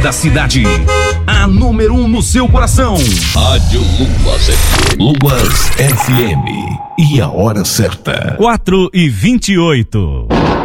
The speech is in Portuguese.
da cidade. A número 1 no seu coração. Rádio Luas FM. E a hora certa. 4h28.